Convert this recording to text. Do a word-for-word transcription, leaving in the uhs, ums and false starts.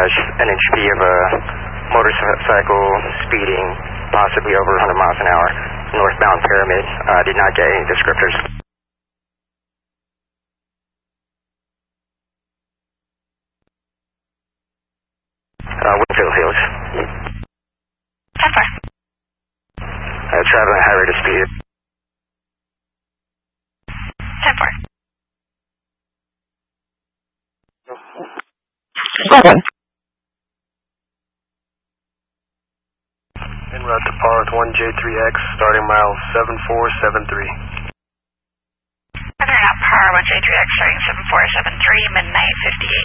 garage, an H P of a motorcycle speeding, possibly over one hundred miles an hour, northbound Pyramid. Uh, did not get any descriptors. Uh, Winfield Hills. ten four. Uh, traveling high rate of speed. ten four. Seven. En route to Park one J three X, starting mile seven four seven three. Weather out Power one J three X, starting seven four seven three, midnight fifty-eight.